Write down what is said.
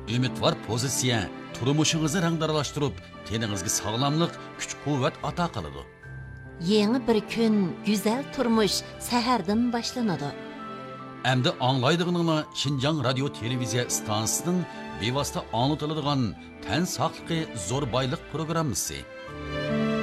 Ümidvar pozitsiya turmushingizni rangdaralashtirib, teningizga sog'lomlik, kuch-quvvat ato qiladi. Yeni bir kun, güzel turmuş seherden başlanadı. Әмді аңлайдығыныңla Şinjan Radio Televiziya stansiyasının bevosita anlatıladigan tən saqlıqı zor bayliq programmasi.